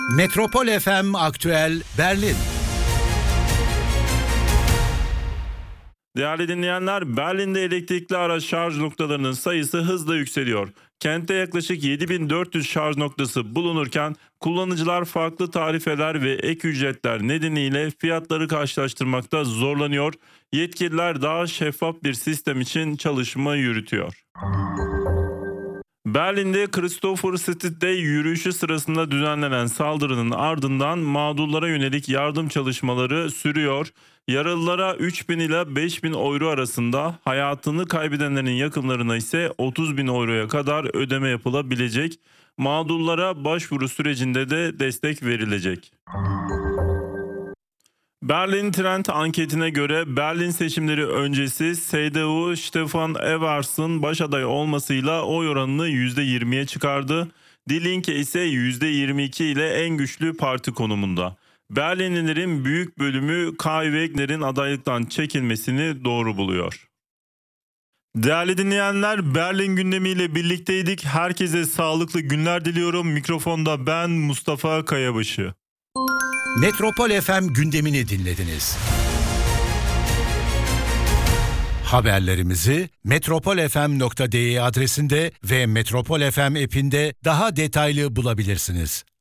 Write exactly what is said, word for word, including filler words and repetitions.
Metropol F M Aktüel Berlin. Değerli dinleyenler, Berlin'de elektrikli araç şarj noktalarının sayısı hızla yükseliyor. Kentte yaklaşık yedi bin dört yüz şarj noktası bulunurken kullanıcılar farklı tarifeler ve ek ücretler nedeniyle fiyatları karşılaştırmakta zorlanıyor. Yetkililer daha şeffaf bir sistem için çalışma yürütüyor. Berlin'de Christopher Street'te yürüyüşü sırasında düzenlenen saldırının ardından mağdurlara yönelik yardım çalışmaları sürüyor. Yaralılara üç bin ila beş bin euro arasında, hayatını kaybedenlerin yakınlarına ise otuz bin euroya kadar ödeme yapılabilecek. Mağdurlara başvuru sürecinde de destek verilecek. Berlin Trend anketine göre Berlin seçimleri öncesi C D U Stefan Evers'ın baş aday olmasıyla oy oranını yüzde yirmiye çıkardı. Die Linke ise yüzde yirmi iki ile en güçlü parti konumunda. Berlinlilerin büyük bölümü Kai Wegner'in adaylıktan çekilmesini doğru buluyor. Değerli dinleyenler, Berlin gündemiyle birlikteydik. Herkese sağlıklı günler diliyorum. Mikrofonda ben Mustafa Kayabaşı. Metropol F M gündemini dinlediniz. Haberlerimizi metropol f m nokta d e adresinde ve Metropol F M app'inde daha detaylı bulabilirsiniz.